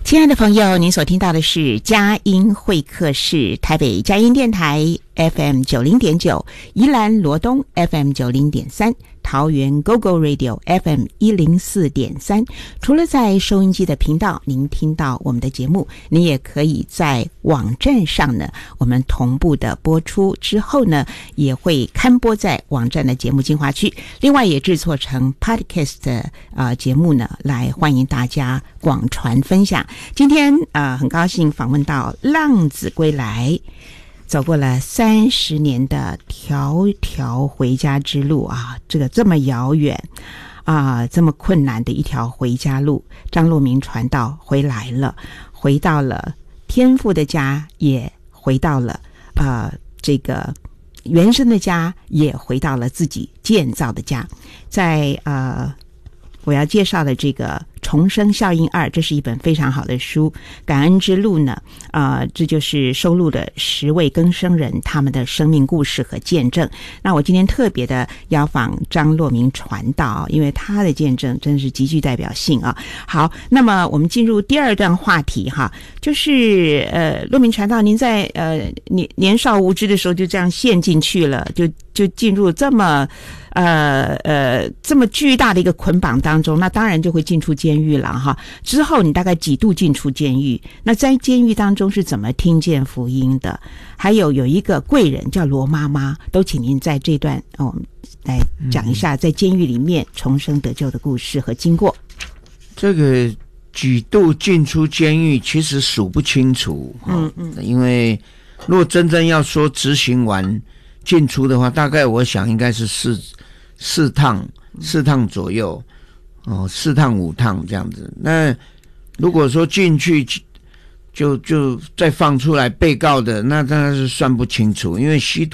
亲爱的朋友，您所听到的是佳音会客室，台北佳音电台 FM 90.9，宜兰罗东 FM 90.3，桃园 GoGo Radio FM 104.3。除了在收音机的频道您听到我们的节目，您也可以在网站上呢，我们同步的播出之后呢，也会刊播在网站的节目精华区。另外也制作成 Podcast 的节目呢，来欢迎大家广传分享。今天很高兴访问到浪子归来，走过了30年的迢迢回家之路啊，这么遥远这么困难的一条回家路，张若明传道回来了，回到了天父的家，也回到了这个原生的家，也回到了自己建造的家。在我要介绍的这个重生效应2，这是一本非常好的书。感恩之路呢，这就是收录了10位更生人他们的生命故事和见证。那我今天特别的邀访张若明传道，因为他的见证真是极具代表性啊。好，那么我们进入第二段话题哈，就是若明传道，您在年少无知的时候就这样陷进去了，就进入这么巨大的一个捆绑当中，那当然就会进出监狱了哈。之后你大概几度进出监狱？那在监狱当中是怎么听见福音的？还有一个贵人叫罗妈妈，都请您在这段来讲一下在监狱里面重生得救的故事和经过。 这个几度进出监狱其实数不清楚，因为如果真正要说执行完进出的话，大概我想应该是四趟左右，4趟5趟这样子。那如果说进去就再放出来被告的，那当然是算不清楚，因为吸毒